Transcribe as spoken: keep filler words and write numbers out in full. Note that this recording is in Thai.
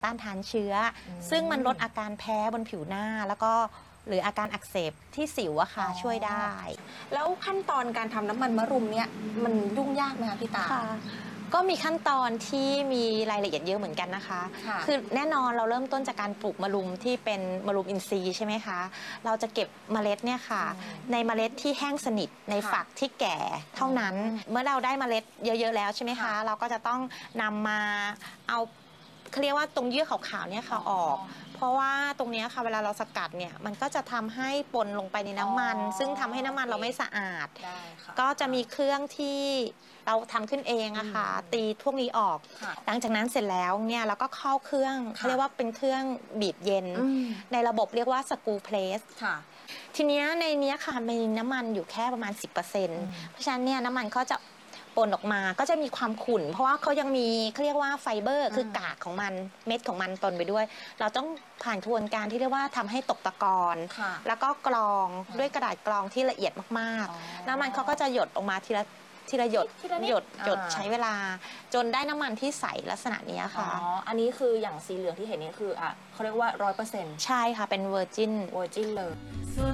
ต้านทานเชื้อซึ่งมันลดอาการแพ้บนผิวหน้าแล้วก็หรืออาการอักเสบที่สิวอะค่ะช่วยได้แล้วขั้นตอนการทำน้ำมันมะรุมเนี่ยมันยุ่งยากไหมคะพี่ตาค่ะก็มีขั้นตอนที่มีรายละเอียดเยอะเหมือนกันนะคะค่ะคือแน่นอนเราเริ่มต้นจากการปลูกมะรุมที่เป็นมะรุมอินทรีย์ใช่ไหมคะเราจะเก็บเมล็ดเนี่ยค่ะในเมล็ดที่แห้งสนิทในฝักที่แก่เท่านั้นเมื่อเราได้เมล็ดเยอะๆแล้วใช่ไหมคะเราก็จะต้องนำมาเอาเขาเรียกว่าตรงเยื่อขาวๆเนี่ยค่ะออกเพราะว่าตรงนี้ค่ะเวลาเราสกัดเนี่ยมันก็จะทำให้ปนลงไปในน้ำมันซึ่งทำให้น้ำมันเราไม่สะอาดก็จะมีเครื่องที่เราทำขึ้นเองอะค่ะตีพวกนี้ออกหลังจากนั้นเสร็จแล้วเนี่ยเราก็เข้าเครื่องเขาเรียกว่าเป็นเครื่องบีบเย็นในระบบเรียกว่าสกรูเพรสทีนี้ในนี้ค่ะมีน้ำมันอยู่แค่ประมาณ สิบเปอร์เซ็นต์ เพราะฉะนั้นเนี่ยน้ำมันก็จะปนออกมาก็จะมีความขุ่นเพราะว่าเขายังมีเขาเรียกว่าไฟเบอร์คือกากของมันเม็ดของมันปนไปด้วยเราต้องผ่านกระบวนการที่เรียกว่าทำให้ตกตะกอนแล้วก็กรองด้วยกระดาษกรองที่ละเอียดมากๆน้ำมันเขาก็จะหยดออกมาทีละทีละหยดหยดหยดใช้เวลาจนได้น้ำมันที่ใสลักษณะนี้ค่ะอ๋ออันนี้คืออย่างสีเหลืองที่เห็นนี่คืออ่ะเขาเรียกว่าร้อยเปอร์เซ็นต์ใช่ค่ะเป็นเวอร์จินเวอร์จินเลย